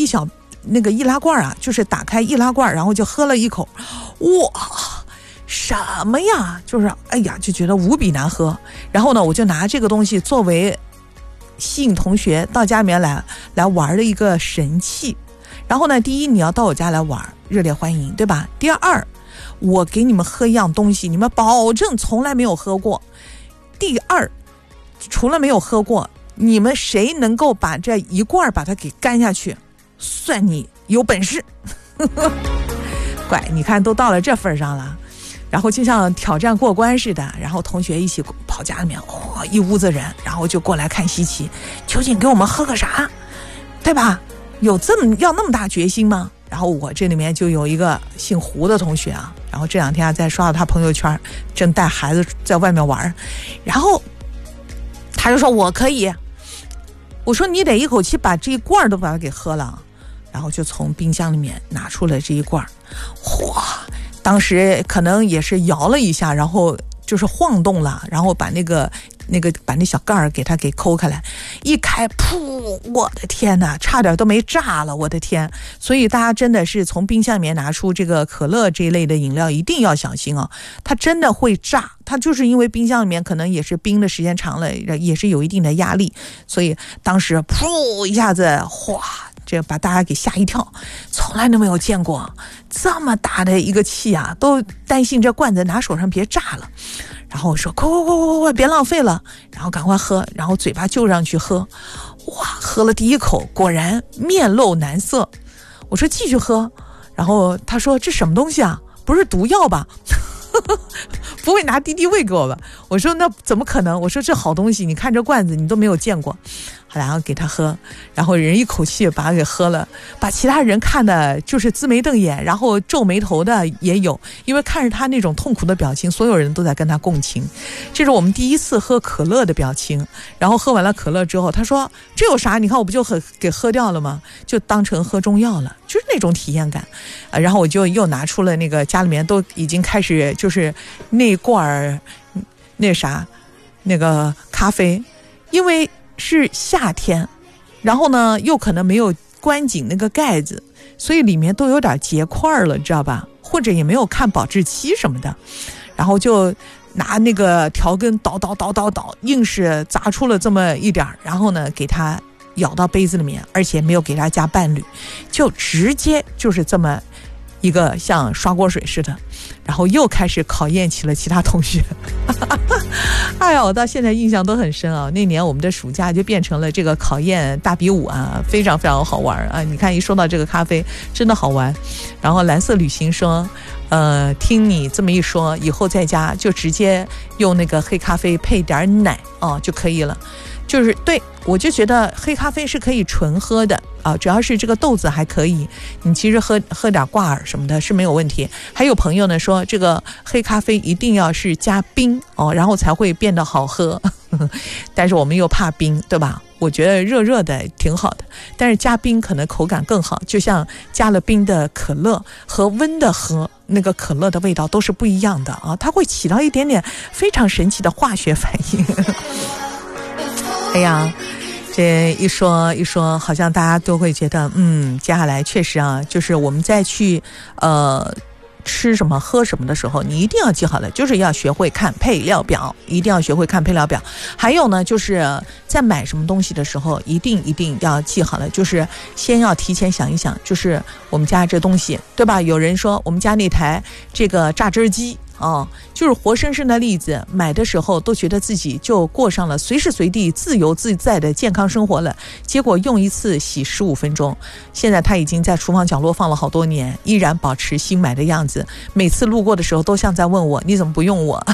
小那个易拉罐啊，就是打开易拉罐，然后就喝了一口，哇，什么呀，就是哎呀，就觉得无比难喝。然后呢，我就拿这个东西作为吸引同学到家里面来玩的一个神器。然后呢，第一，你要到我家来玩，热烈欢迎，对吧？第二，我给你们喝一样东西，你们保证从来没有喝过。第二，除了没有喝过，你们谁能够把这一罐把它给干下去，算你有本事。乖，你看都到了这份上了，然后就像挑战过关似的，然后同学一起跑家里面，一屋子人，然后就过来看稀奇，究竟给我们喝个啥，对吧？有要那么大决心吗？然后我这里面就有一个姓胡的同学啊，然后这两天在刷到他朋友圈，正带孩子在外面玩，然后他就说我可以，我说你得一口气把这一罐都把它给喝了，然后就从冰箱里面拿出了这一罐，哇，当时可能也是摇了一下，然后就是晃动了，然后把把那小盖儿给它给抠开来，一开，噗，我的天哪，差点都没炸了，我的天！所以大家真的是从冰箱里面拿出这个可乐这一类的饮料一定要小心啊，它真的会炸，它就是因为冰箱里面可能也是冰的时间长了，也是有一定的压力，所以当时噗一下子，哗，这把大家给吓一跳，从来都没有见过这么大的一个气啊，都担心这罐子拿手上别炸了。然后我说快别浪费了，然后赶快喝，然后嘴巴就上去喝，哇，喝了第一口果然面露难色。我说继续喝，然后他说这什么东西啊，不是毒药吧？不会拿敌敌畏给我吧？我说那怎么可能，我说这好东西，你看这罐子你都没有见过。然后给他喝，然后人一口气把他给喝了，把其他人看的就是黔眉瞪眼，然后皱眉头的也有，因为看着他那种痛苦的表情，所有人都在跟他共情。这是我们第一次喝可乐的表情。然后喝完了可乐之后，他说这有啥，你看我不就给喝掉了吗？就当成喝中药了，就是那种体验感。然后我就又拿出了那个家里面都已经开始就是那罐那个咖啡，因为是夏天，然后呢又可能没有关紧那个盖子，所以里面都有点结块了，知道吧？或者也没有看保质期什么的，然后就拿那个调羹捣，硬是砸出了这么一点，然后呢给它舀到杯子里面，而且没有给它加伴侣，就直接就是这么一个像刷锅水似的，然后又开始考验起了其他同学。哎呀，我到现在印象都很深啊！那年我们的暑假就变成了这个考验大比武啊，非常非常好玩啊！你看一说到这个咖啡，真的好玩。然后蓝色旅行说，听你这么一说，以后在家就直接用那个黑咖啡配点奶就可以了。就是对，我就觉得黑咖啡是可以纯喝的啊，只要是这个豆子还可以，你其实喝点挂耳什么的是没有问题。还有朋友呢说，这个黑咖啡一定要是加冰然后才会变得好喝。但是我们又怕冰，对吧？我觉得热热的挺好的，但是加冰可能口感更好，就像加了冰的可乐和温的喝那个可乐的味道都是不一样的啊，它会起到一点点非常神奇的化学反应。哎呀，这一说，好像大家都会觉得，接下来确实啊，就是我们再去吃什么喝什么的时候，你一定要记好了，就是要学会看配料表，一定要学会看配料表。还有呢，就是在买什么东西的时候，一定要记好了，就是先要提前想一想，就是我们家这东西，对吧？有人说我们家那台这个榨汁机就是活生生的例子，买的时候都觉得自己就过上了随时随地自由自在的健康生活了，结果用一次洗15分钟，现在他已经在厨房角落放了好多年，依然保持新买的样子，每次路过的时候都像在问我，你怎么不用我？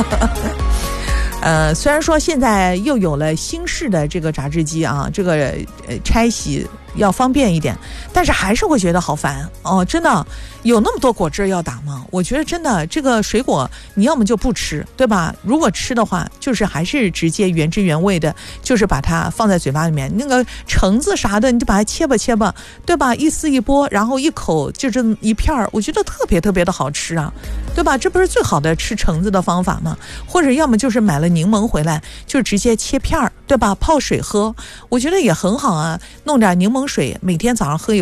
虽然说现在又有了新式的这个榨汁机啊，这个拆洗要方便一点，但是还是会觉得好烦真的有那么多果汁要打吗？我觉得真的这个水果你要么就不吃，对吧？如果吃的话，就是还是直接原汁原味的，就是把它放在嘴巴里面，那个橙子啥的你就把它切吧，对吧？一撕一剥，然后一口就这一片，我觉得特别特别的好吃啊，对吧？这不是最好的吃橙子的方法吗？或者要么就是买了柠檬回来就直接切片，对吧？泡水喝，我觉得也很好啊，弄点柠檬水，每天早上喝